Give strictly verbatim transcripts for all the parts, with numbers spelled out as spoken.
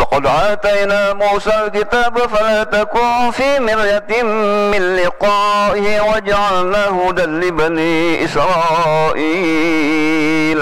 ولقد آتينا موسى الكتاب فلا تكن في مرية من لقائه وجعلناه هدى لبني إسرائيل.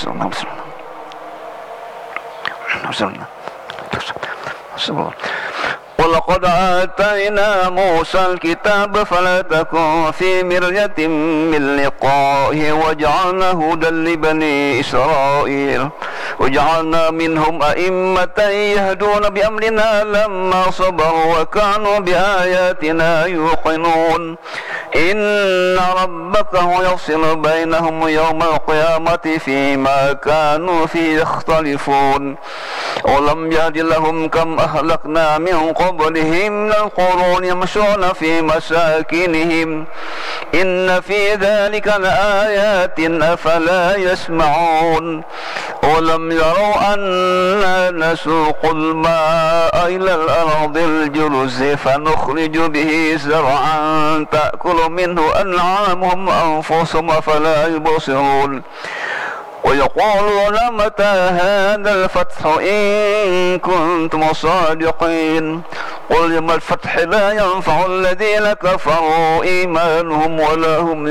ولقد آتينا موسى الكتاب فلا تكن في مرية من لقائه وجعلنا هدى لبني إسرائيل وجعلنا منهم أئمة يهدون بأمرنا لما صبروا وكانوا بآياتنا يوقنون. إن ربك هو يفصل بينهم يوم القيامة فيما كانوا فيه يختلفون. ولم يهد لهم كم أهلكنا من قبلهم من القرون يمشون في مساكنهم إن في ذلك لآيات أفلا يسمعون. ولم يروا أنا نسوق الماء إلى الأرض الجرز فنخرج به زرعا تأكل منه أنعامهم أنفسهم فلا يبصرون. ويقولون متى هذا الفتح إن كنتم صادقين. قل يوم الفتح لا ينفع الذين كفروا إيمانهم ولا هم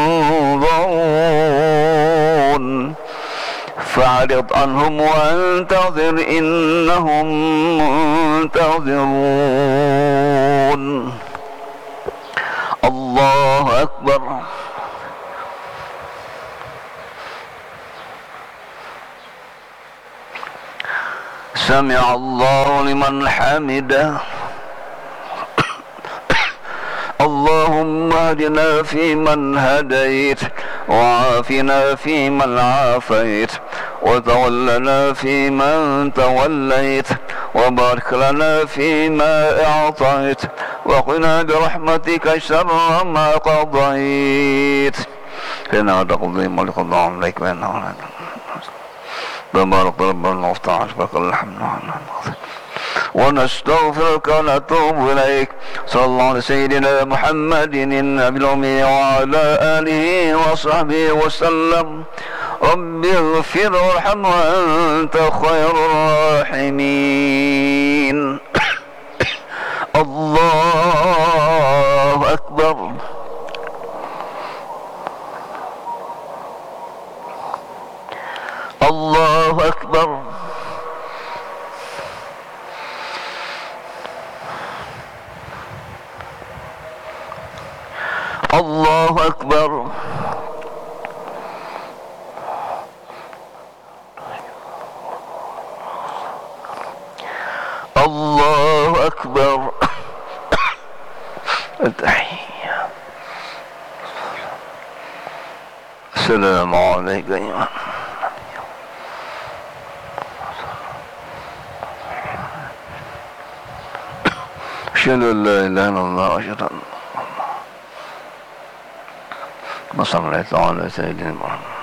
ينظرون. فاعرض عنهم وانتظر إنهم منتظرون. الله أكبر. سمع الله لمن حمده. اللهم اهدنا فيمن هديت وعافنا فيمن عافيت وتولنا فيمن توليت وبارك لنا فيما أعطيت وقنا برحمتك شر ما قضيت. إنك تقضي ملك الله عليك بأنه تبارك ربنا وافتح أشبك الحمد لله ونستغفرك ونتوب إليك. صلى الله على سيدنا محمد النبي الأمي وعلى آله وصحبه وسلم. رب اغفر وارحم وأنت خير الراحمين. الله أكبر. الله أكبر. الله أكبر. الله أكبر. التحية. السلام عليكم يا أشهد أن لا إله إلا الله وأشهد أن محمدا رسول الله. صلى الله عليه وسلم.